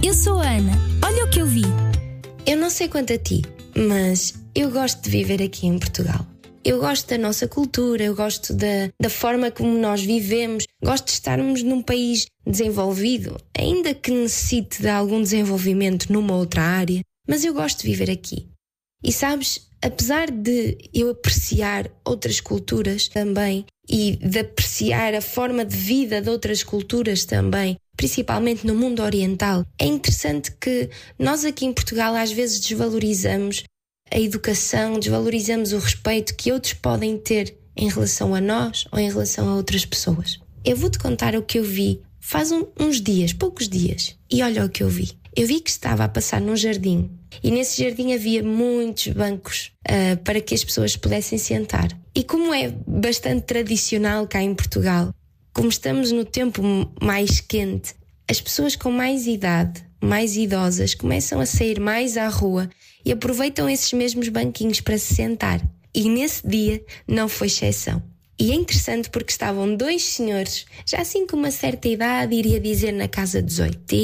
eu sou a Ana. Olha o que eu vi. Eu não sei quanto a ti, mas eu gosto de viver aqui em Portugal. Eu gosto da nossa cultura, eu gosto da forma como nós vivemos. Gosto de estarmos num país desenvolvido, ainda que necessite de algum desenvolvimento numa outra área. Mas eu gosto de viver aqui. E sabes, apesar de eu apreciar outras culturas também e de apreciar a forma de vida de outras culturas também, principalmente no mundo oriental, é interessante que nós aqui em Portugal às vezes desvalorizamos a educação, desvalorizamos o respeito que outros podem ter em relação a nós ou em relação a outras pessoas. Eu vou-te contar o que eu vi faz uns dias, poucos dias, e olha o que eu vi. Eu vi que estava a passar num jardim e nesse jardim havia muitos bancos para que as pessoas pudessem sentar. E como é bastante tradicional cá em Portugal, como estamos no tempo mais quente, as pessoas com mais idade, mais idosas, começam a sair mais à rua e aproveitam esses mesmos banquinhos para se sentar. E nesse dia não foi exceção. E é interessante porque estavam dois senhores, já assim com uma certa idade, iria dizer na casa dos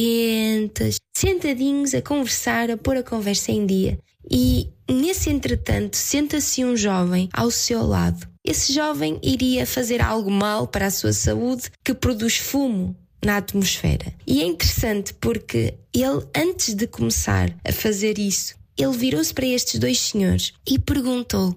80, sentadinhos a conversar, a pôr a conversa em dia. E nesse entretanto senta-se um jovem ao seu lado. Esse jovem iria fazer algo mal para a sua saúde, que produz fumo na atmosfera. E é interessante porque ele, antes de começar a fazer isso, ele virou-se para estes dois senhores e perguntou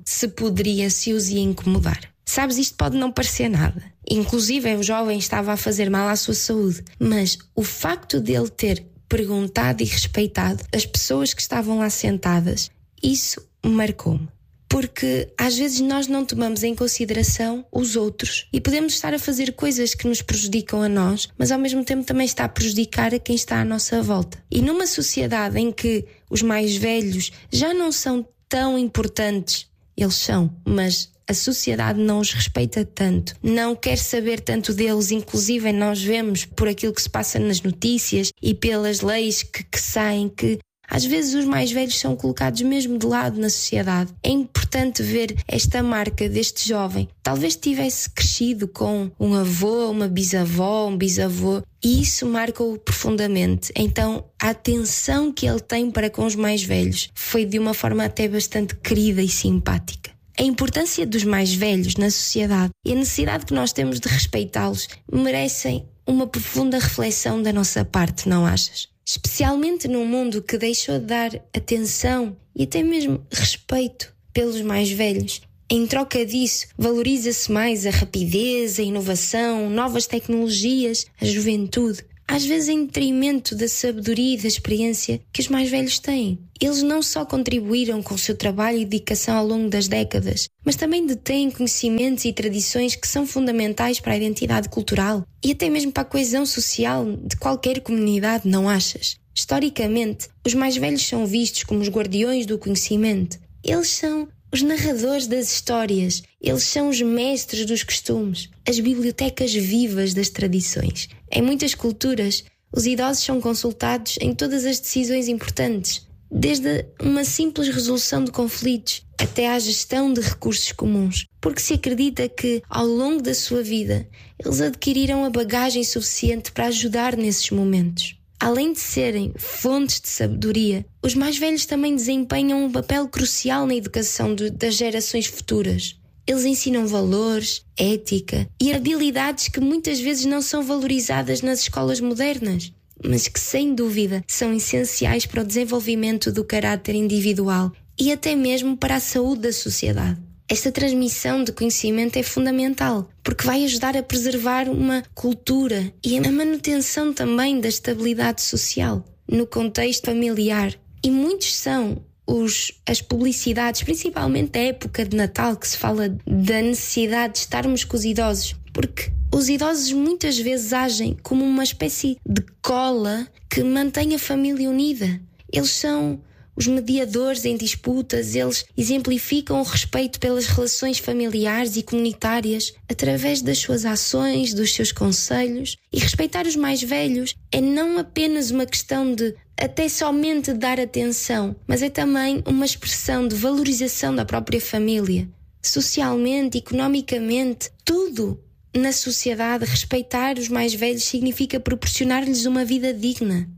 se os ia incomodar. Sabes, isto pode não parecer nada. Inclusive, o jovem estava a fazer mal à sua saúde. Mas o facto dele ter perguntado e respeitado as pessoas que estavam lá sentadas, isso marcou-me. Porque às vezes nós não tomamos em consideração os outros e podemos estar a fazer coisas que nos prejudicam a nós, mas ao mesmo tempo também está a prejudicar a quem está à nossa volta. E numa sociedade em que os mais velhos já não são tão importantes, eles são, mas a sociedade não os respeita tanto, não quer saber tanto deles, inclusive nós vemos por aquilo que se passa nas notícias e pelas leis que saem, que às vezes os mais velhos são colocados mesmo de lado na sociedade. É importante ver esta marca deste jovem. Talvez tivesse crescido com um avô, uma bisavó, um bisavô, e isso marca-o profundamente. Então a atenção que ele tem para com os mais velhos foi de uma forma até bastante querida e simpática. A importância dos mais velhos na sociedade e a necessidade que nós temos de respeitá-los merecem uma profunda reflexão da nossa parte, não achas? Especialmente num mundo que deixou de dar atenção e até mesmo respeito pelos mais velhos. Em troca disso, valoriza-se mais a rapidez, a inovação, novas tecnologias, a juventude. Às vezes em detrimento da sabedoria e da experiência que os mais velhos têm. Eles não só contribuíram com o seu trabalho e dedicação ao longo das décadas, mas também detêm conhecimentos e tradições que são fundamentais para a identidade cultural e até mesmo para a coesão social de qualquer comunidade, não achas? Historicamente, os mais velhos são vistos como os guardiões do conhecimento. Eles são os narradores das histórias, eles são os mestres dos costumes, as bibliotecas vivas das tradições. Em muitas culturas, os idosos são consultados em todas as decisões importantes, desde uma simples resolução de conflitos até à gestão de recursos comuns, porque se acredita que, ao longo da sua vida, eles adquiriram a bagagem suficiente para ajudar nesses momentos. Além de serem fontes de sabedoria, os mais velhos também desempenham um papel crucial na educação das gerações futuras. Eles ensinam valores, ética e habilidades que muitas vezes não são valorizadas nas escolas modernas, mas que, sem dúvida, são essenciais para o desenvolvimento do caráter individual e até mesmo para a saúde da sociedade. Esta transmissão de conhecimento é fundamental, porque vai ajudar a preservar uma cultura e a manutenção também da estabilidade social no contexto familiar. E muitos são as publicidades, principalmente da época de Natal, que se fala da necessidade de estarmos com os idosos, porque os idosos muitas vezes agem como uma espécie de cola que mantém a família unida. Eles são os mediadores em disputas, eles exemplificam o respeito pelas relações familiares e comunitárias através das suas ações, dos seus conselhos. E respeitar os mais velhos é não apenas uma questão de até somente dar atenção, mas é também uma expressão de valorização da própria família. Socialmente, economicamente, tudo na sociedade, respeitar os mais velhos significa proporcionar-lhes uma vida digna.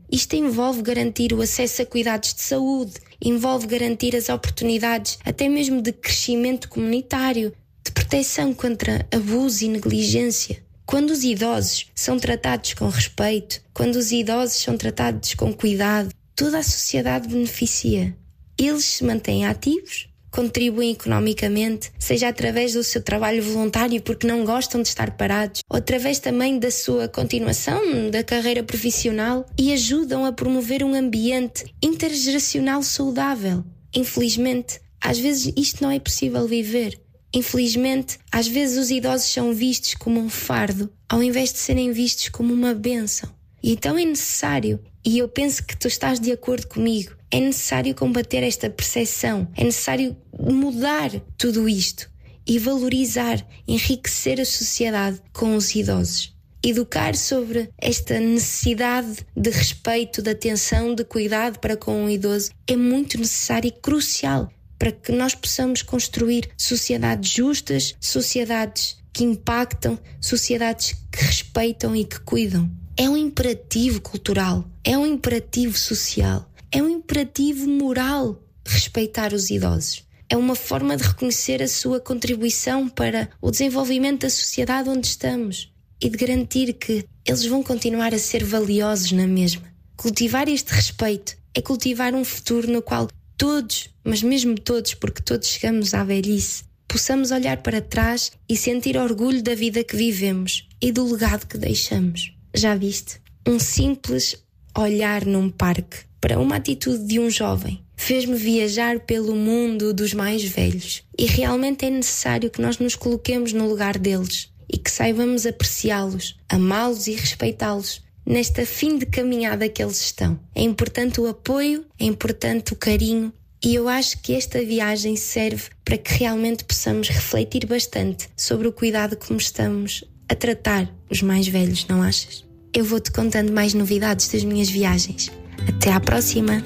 Isto envolve garantir o acesso a cuidados de saúde, envolve garantir as oportunidades até mesmo de crescimento comunitário, de proteção contra abuso e negligência. Quando os idosos são tratados com respeito, quando os idosos são tratados com cuidado, toda a sociedade beneficia. Eles se mantêm ativos, contribuem economicamente, seja através do seu trabalho voluntário porque não gostam de estar parados, ou através também da sua continuação da carreira profissional, e ajudam a promover um ambiente intergeracional saudável. Infelizmente, às vezes isto não é possível viver. Infelizmente, às vezes os idosos são vistos como um fardo, ao invés de serem vistos como uma bênção. E então é necessário, e eu penso que tu estás de acordo comigo, é necessário combater esta percepção, é necessário mudar tudo isto e valorizar, enriquecer a sociedade com os idosos. Educar sobre esta necessidade de respeito, de atenção, de cuidado para com o idoso é muito necessário e crucial para que nós possamos construir sociedades justas, sociedades que impactam, sociedades que respeitam e que cuidam. É um imperativo cultural, é um imperativo social, é um imperativo moral respeitar os idosos. É uma forma de reconhecer a sua contribuição para o desenvolvimento da sociedade onde estamos e de garantir que eles vão continuar a ser valiosos na mesma. Cultivar este respeito é cultivar um futuro no qual todos, mas mesmo todos, porque todos chegamos à velhice, possamos olhar para trás e sentir orgulho da vida que vivemos e do legado que deixamos. Já viste? Um simples olhar num parque para uma atitude de um jovem fez-me viajar pelo mundo dos mais velhos. E realmente é necessário que nós nos coloquemos no lugar deles e que saibamos apreciá-los, amá-los e respeitá-los nesta fim de caminhada que eles estão. É importante o apoio, é importante o carinho, e eu acho que esta viagem serve para que realmente possamos refletir bastante sobre o cuidado como estamos a tratar os mais velhos, não achas? Eu vou-te contando mais novidades das minhas viagens. Até à próxima!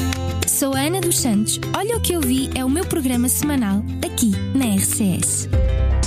Sou a Ana dos Santos. Olha o que eu vi é o meu programa semanal aqui na RCS.